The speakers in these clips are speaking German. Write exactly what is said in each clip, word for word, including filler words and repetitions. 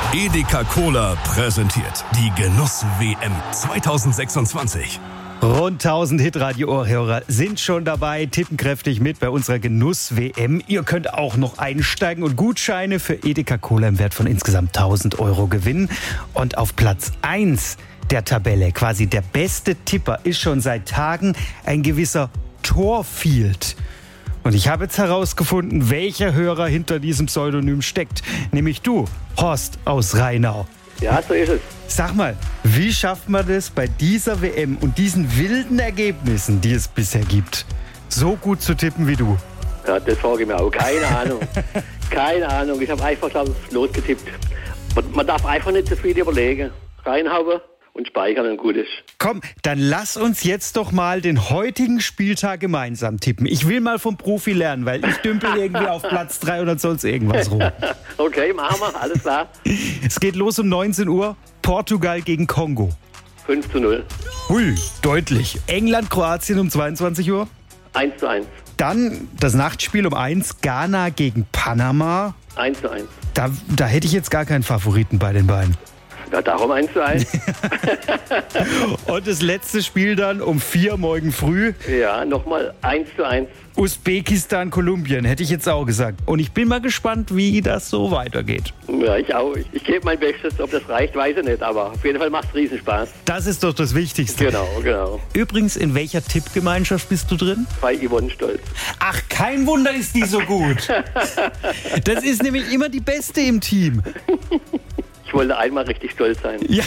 Edeka Cola präsentiert die Genuss-W M zwanzig sechsundzwanzig. Rund tausend Hitradio-Ohrhörer sind schon dabei, tippen kräftig mit bei unserer Genuss-W M. Ihr könnt auch noch einsteigen und Gutscheine für Edeka Cola im Wert von insgesamt tausend Euro gewinnen. Und auf Platz eins der Tabelle, quasi der beste Tipper, ist schon seit Tagen ein gewisser Torfield. Und ich habe jetzt herausgefunden, welcher Hörer hinter diesem Pseudonym steckt. Nämlich du, Horst aus Rheinau. Ja, so ist es. Sag mal, wie schafft man das bei dieser W M und diesen wilden Ergebnissen, die es bisher gibt, so gut zu tippen wie du? Ja, das frage ich mir auch. Keine Ahnung. Keine Ahnung. Ich habe einfach glaub, losgetippt. Man, man darf einfach nicht zu viel überlegen. Reinhauen und speichern und gut ist. Komm, dann lass uns jetzt doch mal den heutigen Spieltag gemeinsam tippen. Ich will mal vom Profi lernen, weil ich dümpel irgendwie auf Platz drei oder sonst irgendwas rum. Okay, machen wir. Alles klar. Es geht los um neunzehn Uhr. Portugal gegen Kongo. fünf zu null. Hui, deutlich. England, Kroatien um zweiundzwanzig Uhr. eins zu eins. Dann das Nachtspiel um eins. Ghana gegen Panama. eins zu eins. Da, da hätte ich jetzt gar keinen Favoriten bei den beiden. Ja, darum eins zu eins. Und das letzte Spiel dann um vier morgen früh. Ja, nochmal eins zu eins. Usbekistan, Kolumbien, hätte ich jetzt auch gesagt. Und ich bin mal gespannt, wie das so weitergeht. Ja, ich auch. Ich, ich gebe mein Bestes. Ob das reicht, weiß ich nicht. Aber auf jeden Fall macht es Riesenspaß. Das ist doch das Wichtigste. Genau, genau. Übrigens, in welcher Tippgemeinschaft bist du drin? Bei Yvonne Stolz. Ach, kein Wunder ist die so gut. Das ist nämlich immer die Beste im Team. Ich wollte einmal richtig stolz sein. Ja.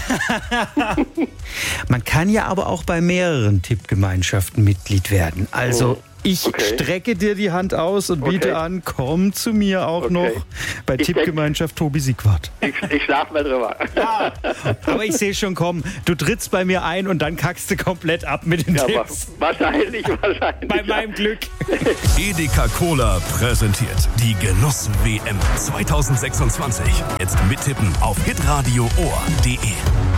Man kann ja aber auch bei mehreren Tippgemeinschaften Mitglied werden. Also Oh, ich okay. strecke dir die Hand aus und biete Okay. an, komm zu mir auch Okay. noch bei Ich Tippgemeinschaft Tobi Siegwart. Ich, ich schlafe mal drüber. Ja, aber ich sehe schon kommen, du trittst bei mir ein und dann kackst du komplett ab mit den Ja, wa- Tipps. wahrscheinlich, wahrscheinlich. Bei meinem Glück. Edeka Cola präsentiert die Genuss-W M zwanzig sechsundzwanzig. Jetzt mittippen auf hitradio ohr punkt de.